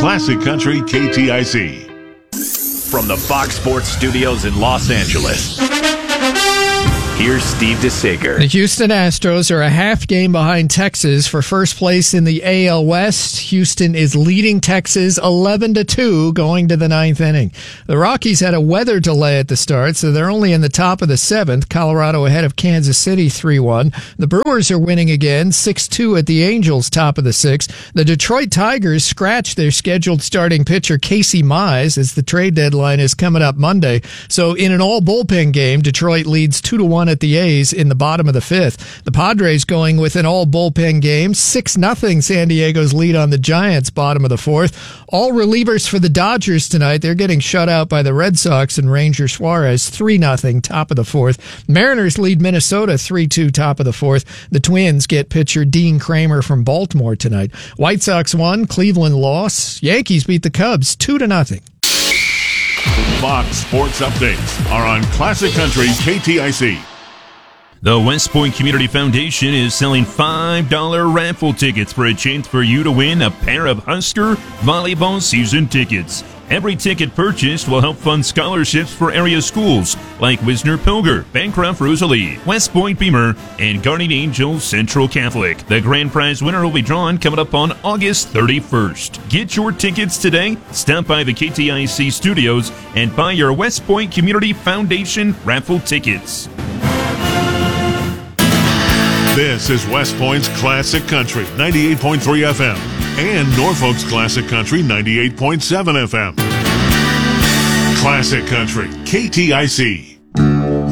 Classic Country KTIC. From the Fox Sports Studios in Los Angeles, here's Steve DeSager. The Houston Astros are a half game behind Texas for first place in the AL West. Houston is leading Texas 11-2 going to the ninth inning. The Rockies had a weather delay at the start, so they're only in the top of the seventh. Colorado ahead of Kansas City 3-1. The Brewers are winning again 6-2 at the Angels top of the sixth. The Detroit Tigers scratched their scheduled starting pitcher Casey Mize as the trade deadline is coming up Monday. So in an all bullpen game, Detroit leads 2-1 at the A's in the bottom of the fifth. The Padres going with an all bullpen game, 6-0 San Diego's lead on the Giants, bottom of the fourth. All relievers for the Dodgers tonight. They're getting shut out by the Red Sox and Ranger Suarez, 3-0 top of the fourth. Mariners lead Minnesota 3-2 top of the fourth. The Twins get pitcher Dean Kramer from Baltimore tonight. White Sox won, Cleveland lost. Yankees beat the Cubs 2-0. Fox Sports Updates are on Classic Country KTIC. The West Point Community Foundation is selling $5 raffle tickets for a chance for you to win a pair of Husker volleyball season tickets. Every ticket purchased will help fund scholarships for area schools like Wisner-Pilger, Bancroft Rosalie, West Point Beamer, and Guardian Angel Central Catholic. The grand prize winner will be drawn coming up on August 31st. Get your tickets today. Stop by the KTIC studios and buy your West Point Community Foundation raffle tickets. This is West Point's Classic Country 98.3 FM and Norfolk's Classic Country 98.7 FM. Classic Country KTIC.